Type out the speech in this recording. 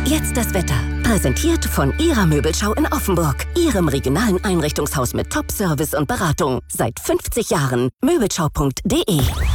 Jetzt das Wetter. Präsentiert von Ihrer Möbelschau in Offenburg. Ihrem regionalen Einrichtungshaus mit Top-Service und Beratung. Seit 50 Jahren. Möbelschau.de